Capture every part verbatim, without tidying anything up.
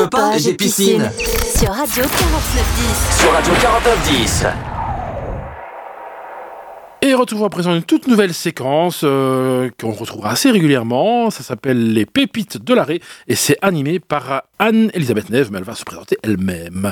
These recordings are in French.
copain, j'ai piscine. Sur Radio quarante-neuf dix. Sur Radio quarante-neuf dix. Et retrouvons à présent une toute nouvelle séquence euh, qu'on retrouvera assez régulièrement. Ça s'appelle Les Pépites de l'Arrêt et c'est animé par Anne-Elisabeth Neve, mais elle va se présenter elle-même.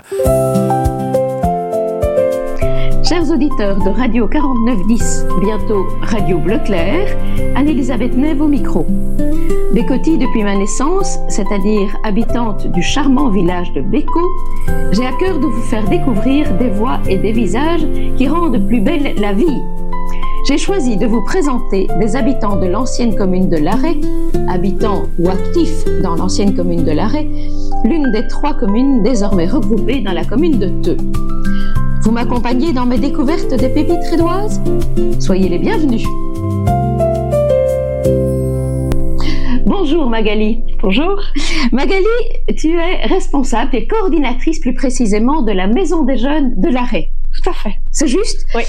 Chers auditeurs de Radio quarante-neuf dix, bientôt Radio Bleu Clair, Anne-Elisabeth Neve au micro. Bécotie depuis ma naissance, c'est-à-dire habitante du charmant village de Béco, j'ai à cœur de vous faire découvrir des voix et des visages qui rendent plus belle la vie. J'ai choisi de vous présenter des habitants de l'ancienne commune de l'Arrêt, habitants ou actifs dans l'ancienne commune de l'Arrêt, l'une des trois communes désormais regroupées dans la commune de Theux. Vous m'accompagnez dans mes découvertes des pépites rédoises ? Soyez les bienvenus. Bonjour Magali. Bonjour. Magali, tu es responsable et coordinatrice plus précisément de la Maison des Jeunes de l'Arrêt. Tout à fait. C'est juste ? Oui.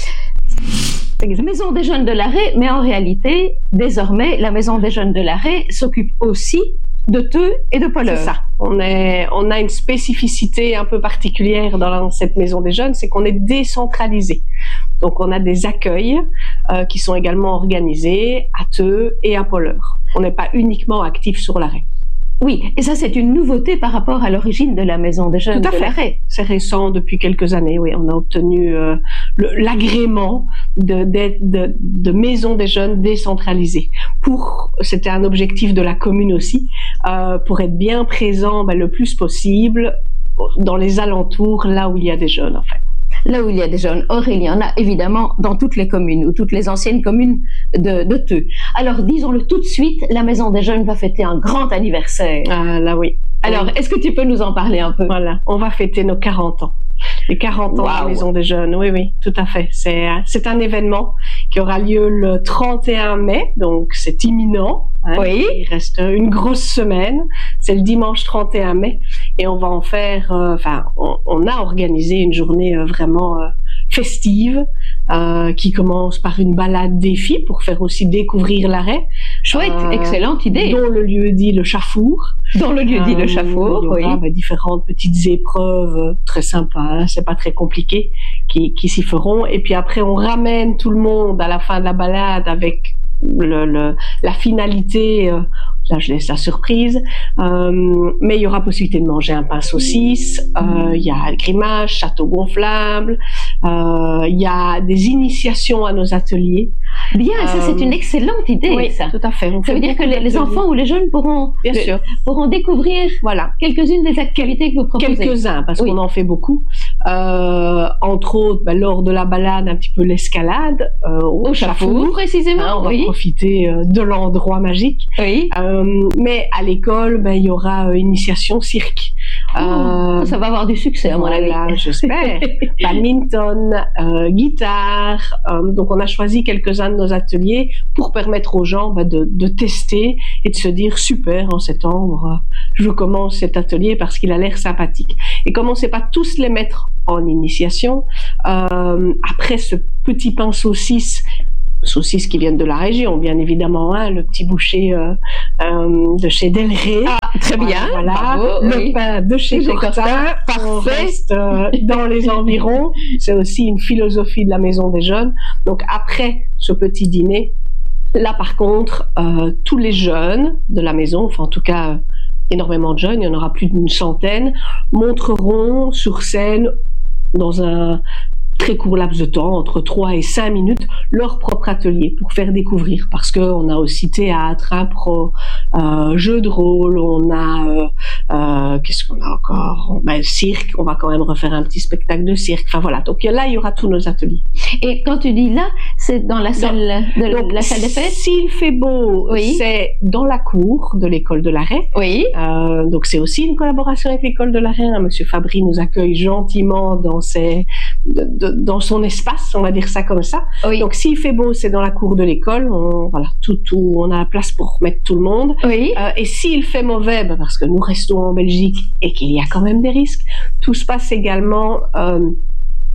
Maison des Jeunes de l'Arrêt, mais en réalité, désormais, la Maison des Jeunes de l'Arrêt s'occupe aussi de Theux et de Polleur. C'est ça. On, est, on a une spécificité un peu particulière dans cette Maison des Jeunes, c'est qu'on est décentralisé. Donc on a des accueils euh, qui sont également organisés à Theux et à Polleur. On n'est pas uniquement actif sur l'Arrêt. Oui, et ça c'est une nouveauté par rapport à l'origine de la Maison des Jeunes Tout à de fait. l'Arrêt. C'est récent, depuis quelques années, oui. On a obtenu euh, le, l'agrément de, de, de, de Maison des Jeunes décentralisée. Pour, c'était un objectif de la commune aussi, euh, pour être bien présent ben, le plus possible dans les alentours, là où il y a des jeunes en fait. Là où il y a des jeunes. Or, il y en a évidemment dans toutes les communes, ou toutes les anciennes communes de, de Theux. Alors, disons-le tout de suite, la Maison des Jeunes va fêter un grand anniversaire. Ah là oui. Alors, oui. Est-ce que tu peux nous en parler un peu ? Voilà, on va fêter nos quarante ans. Les quarante ans wow. de la Maison des Jeunes, oui, oui, tout à fait. C'est, c'est un événement qui aura lieu le trente et un mai, donc c'est imminent. Hein. Oui. Il reste une grosse semaine. C'est le dimanche trente et un mai. Et on va en faire, euh, enfin, on, on a organisé une journée euh, vraiment euh, festive, euh, qui commence par une balade défi pour faire aussi découvrir l'Arrêt. Chouette, euh, excellente idée. Dont le lieu dit le Chafour. Dans le lieu dit euh, le Chafour, il y aura, oui. bah, différentes petites épreuves très sympas, hein, c'est pas très compliqué, qui, qui s'y feront. Et puis après, on ramène tout le monde à la fin de la balade avec le, le, la finalité. Euh, Là, je laisse la surprise. Euh, mais il y aura possibilité de manger un pain saucisse. Euh, il y a le grimage, château gonflable. Euh, il y a des initiations à nos ateliers. Bien, euh, ça c'est une excellente idée. Oui, ça. Tout à fait. On ça fait veut dire que les, les enfants ou les jeunes pourront, bien le, sûr, pourront découvrir voilà. quelques-unes des activités que vous proposez. Quelques-uns, parce oui. qu'on en fait beaucoup. Euh, entre autres, ben, lors de la balade, un petit peu l'escalade euh, au, au Chafour, précisément. Hein, on oui. va profiter euh, de l'endroit magique. Oui. Euh, mais à l'école, ben, il y aura euh, initiation cirque. Oh, euh, ça va avoir du succès, à mon avis. Voilà, j'espère. Badminton, euh, guitare. Euh, donc, on a choisi quelques-uns de nos ateliers pour permettre aux gens ben, de, de tester et de se dire super, en septembre, je commence cet atelier parce qu'il a l'air sympathique. Et comme on ne sait pas tous les mettre en initiation, euh, après ce petit pain saucisse, saucisses qui viennent de la région, bien évidemment, hein, le petit boucher euh, euh, de chez Delray. Ah, très bien. Euh, voilà, bravo, le oui. pain de chez Cortin. On reste euh, dans les environs. C'est aussi une philosophie de la Maison des Jeunes. Donc après ce petit dîner, là par contre, euh, tous les jeunes de la maison, enfin en tout cas euh, énormément de jeunes, il y en aura plus d'une centaine, montreront sur scène dans un très court laps de temps, entre trois et cinq minutes, leur propre atelier pour faire découvrir. Parce qu'on a aussi théâtre, impro, euh, jeu de rôle, on a... Euh, euh, qu'est-ce qu'on a encore ben, le cirque, on va quand même refaire un petit spectacle de cirque. Enfin voilà, donc là, il y aura tous nos ateliers. Et quand tu dis là, c'est dans la salle, de, donc, la salle des fêtes ? S'il fait beau, oui. C'est dans la cour de l'école de l'Arrêt. Oui. Euh, donc c'est aussi une collaboration avec l'école de l'Arrêt. Hein. Monsieur Fabry nous accueille gentiment dans ses... De, de, dans son espace, on va dire ça comme ça. Oui. Donc s'il fait beau, c'est dans la cour de l'école. On, voilà, tout, tout, on a la place pour mettre tout le monde. Oui. Euh, et s'il fait mauvais, ben parce que nous restons en Belgique et qu'il y a quand même des risques, tout se passe également euh,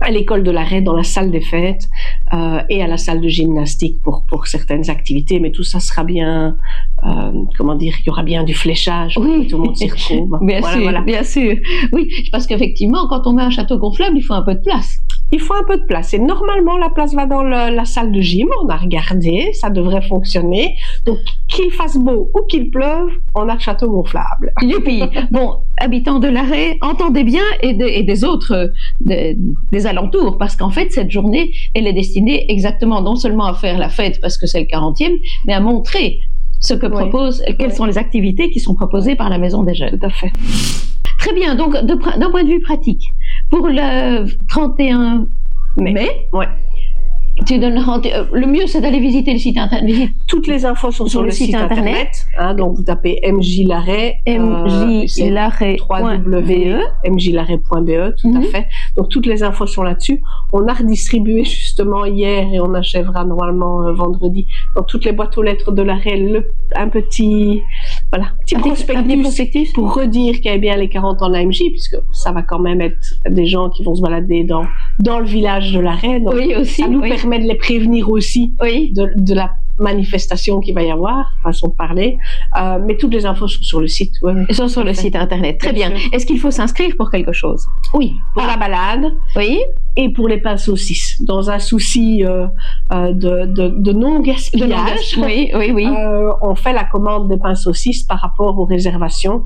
à l'école de l'arrêt, dans la salle des fêtes euh, et à la salle de gymnastique pour, pour certaines activités. Mais tout ça sera bien, euh, comment dire, il y aura bien du fléchage. Oui, tout le monde s'y retrouve. Bien voilà, sûr, voilà. bien sûr. Oui, parce qu'effectivement, quand on met un château gonflable, il faut un peu de place. Il faut un peu de place. Et normalement, la place va dans le, la salle de gym. On a regardé, ça devrait fonctionner. Donc, qu'il fasse beau ou qu'il pleuve, on a le château gonflable. Youpi. Bon, habitants de l'Arrêt, entendez bien, et, de, et des autres, euh, de, des alentours, parce qu'en fait, cette journée, elle est destinée exactement non seulement à faire la fête, parce que c'est le quarantième, mais à montrer ce que Oui. propose, quelles Oui. sont les activités qui sont proposées par la Maison des Jeunes. Tout à fait. Très bien, donc de, d'un point de vue pratique, pour le trente et un mai, Ouais. tu donnes euh, le mieux c'est d'aller visiter le site internet. Toutes les infos sont sur, le site internet. Hein, donc, vous tapez M J Larrey. M J Larrey point B E. M J Larrey point B E, tout Mhm. à fait. Donc, toutes les infos sont là-dessus. On a redistribué justement hier et on achèvera normalement euh, vendredi dans toutes les boîtes aux lettres de l'arrêt le, un petit, voilà, petit Un petit- prospectus, un petit prospectus. pour redire qu'il y a bien les quarante ans de la M J, puisque ça va quand même être des gens qui vont se balader dans, dans le village de l'arrêt. Donc, Oui, aussi. ça nous oui. permet de les prévenir aussi Oui. de, de la manifestation qu'il va y avoir, façon de parler. Euh, mais toutes les infos sont sur le site. Ouais, ouais. Ils sont sur le site internet. Très Bien bien. sûr. Est-ce qu'il faut s'inscrire pour quelque chose? Oui, pour Ah. la balade Oui. et pour les pains saucisses, dans un souci euh, euh, de, de, de non-gaspillage. Oui, oui, oui. Euh, on fait la commande des pains saucisses par rapport aux réservations.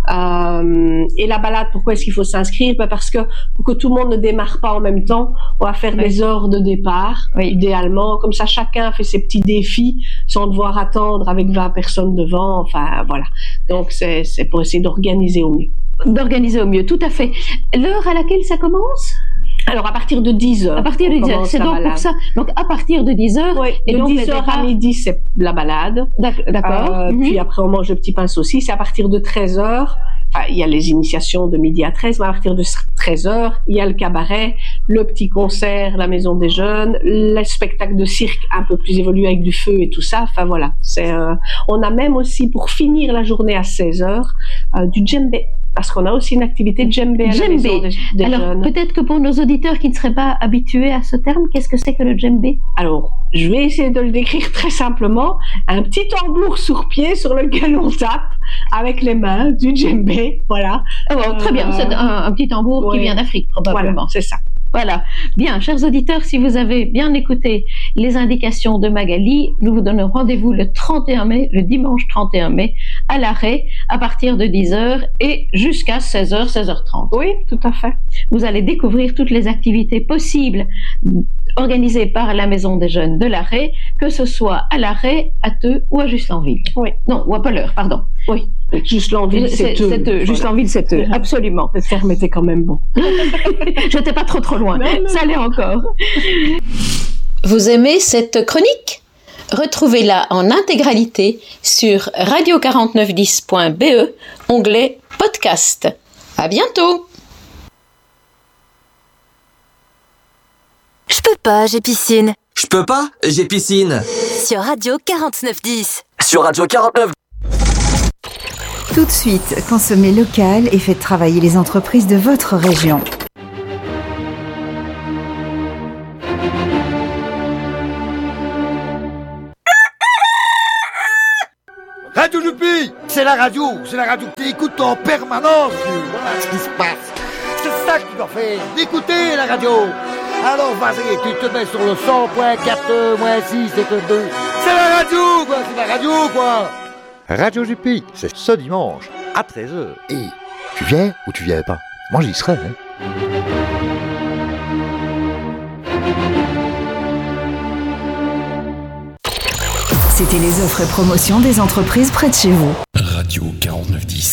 Euh, et la balade, pourquoi est-ce qu'il faut s'inscrire? Ben parce que pour que tout le monde ne démarre pas en même temps, on va faire Oui. des heures de départ, Oui. idéalement. Comme ça, chacun fait ses petits défis sans devoir attendre avec vingt personnes devant. Enfin, voilà. Donc, c'est, c'est pour essayer d'organiser au mieux. D'organiser au mieux, tout à fait. L'heure à laquelle ça commence? Alors, à partir de dix heures. À partir de on dix heures. commence C'est la donc balade. pour ça. Donc à partir de dix heures. Oui, Et de donc, le dix heures à départ- midi, c'est la balade. D'ac- D'accord. Euh, Mhm. Puis après, on mange le petit pain saucisse. Et à partir de treize heures, enfin, il y a les initiations de midi à treize, mais à partir de treize heures, il y a le cabaret, le petit concert, la maison des jeunes, le spectacle de cirque un peu plus évolué avec du feu et tout ça. Enfin voilà. C'est, euh, on a même aussi, pour finir la journée à seize heures, euh, du djembé. Parce qu'on a aussi une activité de djembé à la Djembé. maison des, des Alors jeunes. peut-être que pour nos auditeurs qui ne seraient pas habitués à ce terme, qu'est-ce que c'est que le djembé? Alors, je vais essayer de le décrire très simplement. Un petit tambour sur pied sur lequel on tape avec les mains, du djembé, voilà. Oh, oh, très bien, Euh, c'est un, un petit tambour qui ouais. vient d'Afrique probablement. Voilà, c'est ça. Voilà. Bien, chers auditeurs, si vous avez bien écouté les indications de Magali, nous vous donnons rendez-vous le trente et un mai, le dimanche trente et un mai, à l'arrêt, à partir de dix heures et jusqu'à seize heures, seize heures trente. Oui, tout à fait. Vous allez découvrir toutes les activités possibles organisées par la Maison des Jeunes de l'arrêt, que ce soit à l'arrêt, à Theux ou à Juslanville. Oui. Non, ou à Polleur, pardon. Oui. Juste l'envie, c'est C'est eux. c'est Theux. Voilà. Juslanville, c'est Theux. Absolument. Le terme était quand même bon. J'étais pas trop trop loin. Non, non. Ça allait encore. Vous aimez cette chronique? Retrouvez-la en intégralité sur radio quarante-neuf dix point b e, onglet podcast. À bientôt! Je peux pas, j'ai piscine. Je peux pas, j'ai piscine. Sur Radio quarante-neuf dix. Sur Radio quarante-neuf. Tout de suite, consommez local et faites travailler les entreprises de votre région. Radio Jupi, c'est la radio, c'est la radio que tu écoutes en permanence. Voilà ce qui se passe. C'est ça que tu dois faire, d'écouter la radio. Alors vas-y, tu te mets sur le cent point quatre, moins six et que deux. C'est la radio, quoi, c'est la radio, quoi. Radio Jupi, c'est ce dimanche à treize heures. Et tu viens ou tu viens pas? Moi j'y serai, hein. C'était les offres et promotions des entreprises près de chez vous. Radio quarante-neuf dix.